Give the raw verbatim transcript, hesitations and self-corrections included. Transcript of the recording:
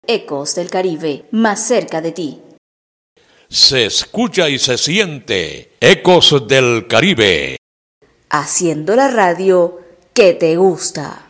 Ecos del Caribe, más cerca de ti. Se escucha y se siente Ecos del Caribe. Haciendo la radio que te gusta.